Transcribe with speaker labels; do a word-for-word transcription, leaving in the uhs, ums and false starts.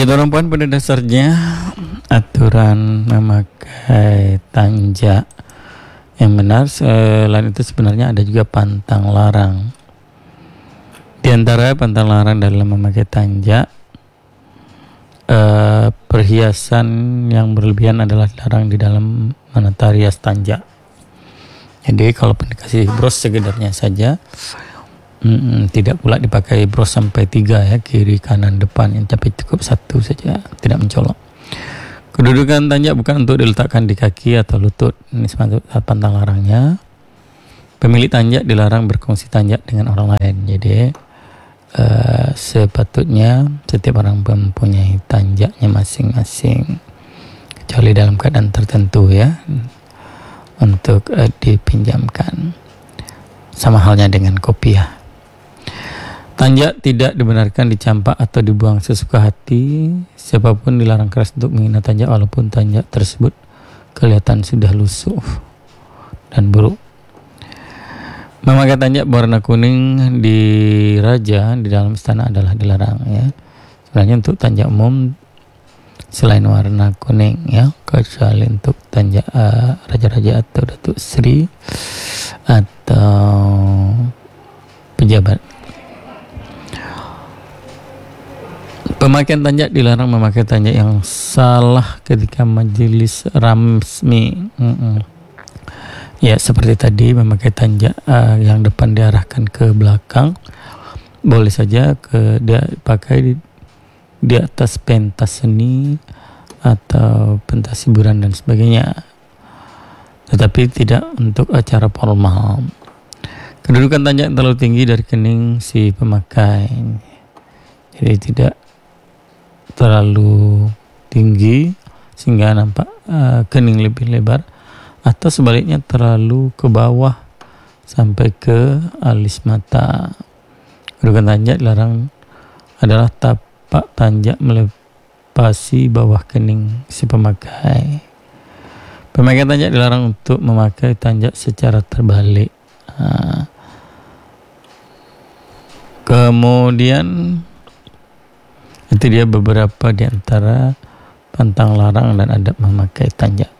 Speaker 1: Ya, orang puan pada dasarnya aturan memakai tanjak yang benar. Selain itu sebenarnya ada juga pantang larang. Di antara pantang larang dalam memakai tanjak, eh, perhiasan yang berlebihan adalah dilarang di dalam menata rias tanjak. Jadi kalau dikasih bros segedarnya saja, mm, tidak pula dipakai bros sampai tiga ya, kiri kanan depan, yang tapi cukup satu saja, tidak mencolok. Kedudukan tanjak bukan untuk diletakkan di kaki atau lutut. Ini sepatutnya pantang larangnya. Pemilik tanjak dilarang berkongsi tanjak dengan orang lain. Jadi uh, sepatutnya setiap orang mempunyai tanjaknya masing-masing, kecuali dalam keadaan tertentu ya, untuk uh, dipinjamkan. Sama halnya dengan kopiah. Tanjak tidak dibenarkan dicampak atau dibuang sesuka hati. Siapapun dilarang keras untuk menghina tanjak walaupun tanjak tersebut kelihatan sudah lusuh dan buruk. Memakai tanjak berwarna kuning di raja di dalam istana adalah dilarang ya. Sebenarnya untuk tanjak umum selain warna kuning ya, kecuali untuk tanjak uh, raja-raja atau datuk sri atau pejabat. Pemakaian tanjak dilarang memakai tanjak yang salah ketika majelis rasmi. Mm-mm. Ya, seperti tadi memakai tanjak uh, yang depan diarahkan ke belakang, boleh saja ke dia pakai di, di atas pentas seni atau pentas hiburan dan sebagainya, tetapi tidak untuk acara formal. Kedudukan tanjak terlalu tinggi dari kening si pemakai, jadi tidak terlalu tinggi sehingga nampak uh, kening lebih lebar, atau sebaliknya terlalu ke bawah sampai ke alis mata. Kedudukan tanjak dilarang adalah tapak tanjak melepasi bawah kening si pemakai. Pemakai tanjak dilarang untuk memakai tanjak secara terbalik. Nah, kemudian itu dia beberapa di antara pantang larang dan adab memakai tanjak.